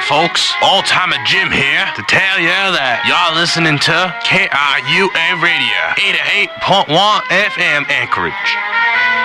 folks. Old-timer Jim here to tell you that y'all listening to KRUA Radio, 88.1 FM Anchorage.